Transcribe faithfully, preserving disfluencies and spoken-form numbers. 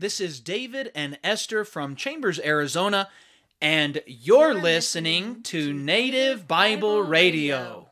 This is David and Esther from Chambers, Arizona, and you're, you're listening, listening to Native Bible, Bible Radio. Radio.